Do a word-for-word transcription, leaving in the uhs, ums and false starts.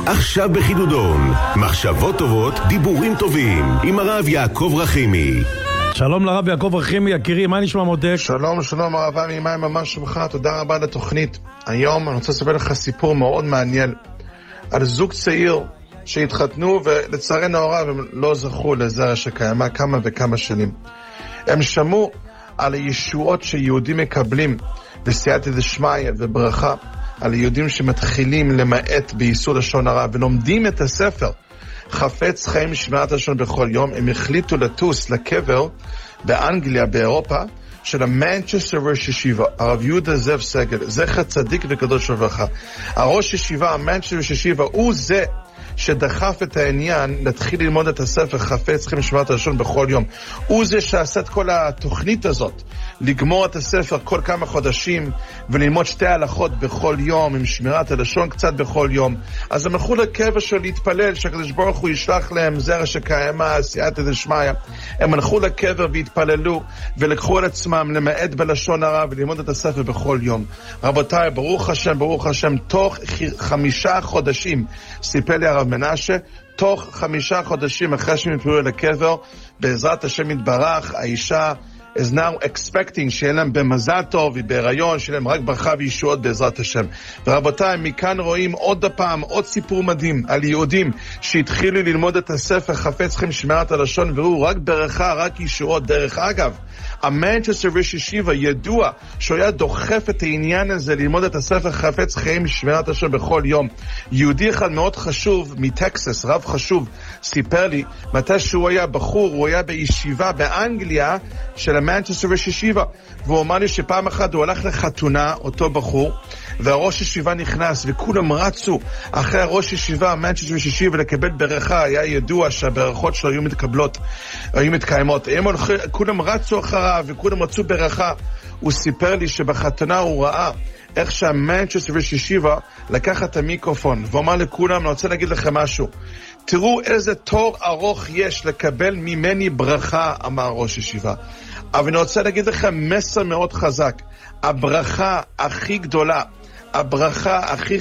עכשיו בחידודון, מחשבות טובות, דיבורים טובים, עם הרב יעקב רחימי. שלום לרב יעקב רחימי, יקירי, מה נשמע מותק? שלום, שלום הרב עמי, מה ממש שמך, תודה רבה לתוכנית. היום אני רוצה לספר לך סיפור מאוד מעניין על זוג צעיר שהתחתנו ולצערנו הרב הם לא זכו לזרע שקיימה כמה וכמה שנים. הם שמעו על הישועות שיהודים מקבלים בסייעתא דשמיא וברכה, על יהודים שמתחילים למעט בייסוד לשון הרע ולומדים את הספר חפץ חיים שמירת לשון בכל יום. הם החליטו לטוס לקבר באנגליה, באירופה, של המנצ'סטר ראש ישיבה, הרב יהודה זאב סגל, זכר צדיק וקדוש לברכה. הראש ישיבה, המנצ'סטר ראש ישיבה, הוא זה שדחף את העניין להתחיל ללמוד את הספר חפץ חיים שמירת לשון בכל יום. הוא זה שעשה את כל התוכנית הזאת, לגמור את הספר כל כמה חודשים וללמוד שתי הלכות בכל יום עם שמירת הלשון קצת בכל יום. אז הם הלכו לקבר שלו להתפלל שהקדוש ברוך הוא ישלח להם זרע שקיימה סייעתא דשמיא. הם הלכו לקבר והתפללו ולקחו על עצמם למעט בלשון הרע וללמוד את הספר בכל יום. רבותיי, ברוך השם, ברוך השם, תוך חמישה חודשים, סיפר לי הרב מנשה, תוך חמישה חודשים אחרי שהם התפללו לקבר, בעזרת השם יתברך, האישה is now expecting שיהיה להם במזל טוב ובהיריון, שיהיה להם רק ברכה וישועות בעזרת השם. ורבותיי, מכאן רואים עוד הפעם, עוד סיפור מדהים על יהודים שהתחילו ללמוד את הספר חפץ חיים שמירת הלשון והוא רק ברכה, רק ישועות. דרך אגב, המנצ'סטר ראש ישיבה ידוע שהוא היה דוחף את העניין הזה ללמוד את הספר חפץ חיים שמירת הלשון בכל יום. יהודי אחד מאוד חשוב מטקסס, רב חשוב, סיפר לי מתי שהוא היה בחור, הוא היה בישיבה באנגליה של המנצ'סטר ראש ישיבה, והוא אמר לי שפעם אחת הוא הלך לחתונה, אותו בחור, והראש ישיבה נכנס וכולם רצו אחרי הראש ישיבה, המנצ'סטר ראש ישיבה, לקבל ברכה. היה ידוע שהברכות שלו היו מתקבלות, היו מתקיימות. הם הולכים, כולם רצו אחריו וכולם רצו ברכה. הוא סיפר לי שבחתונה הוא ראה איך שהמנצ'סטר ראש ישיבה לקח את המיקרופון ואומר לכולם, אני רוצה להגיד לכם משהו, תראו איזה תור ארוך יש לקבל ממני ברכה, אמר ראש ישיבה. אבל אני רוצה להגיד לכם מסר מאוד חזק, הברכה הכי גדולה, הברכה הכי